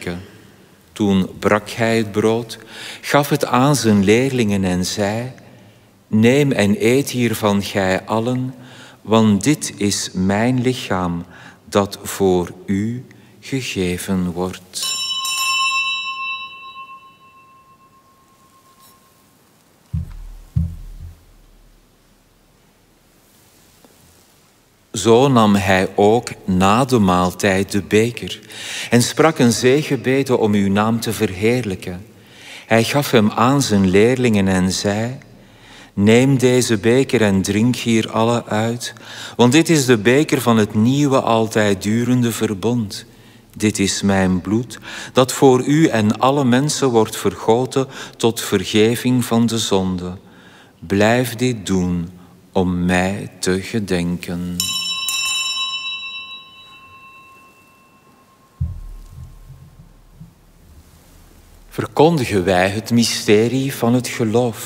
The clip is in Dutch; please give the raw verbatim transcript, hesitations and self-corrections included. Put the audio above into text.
verschrikken. Toen brak hij het brood, gaf het aan zijn leerlingen en zei: neem en eet hiervan gij allen, want dit is mijn lichaam dat voor u gegeven wordt. Zo nam hij ook na de maaltijd de beker en sprak een zegenbede om uw naam te verheerlijken. Hij gaf hem aan zijn leerlingen en zei: neem deze beker en drink hier alle uit, want dit is de beker van het nieuwe, altijd durende verbond. Dit is mijn bloed, dat voor u en alle mensen wordt vergoten tot vergeving van de zonde. Blijf dit doen om mij te gedenken. Verkondigen wij het mysterie van het geloof.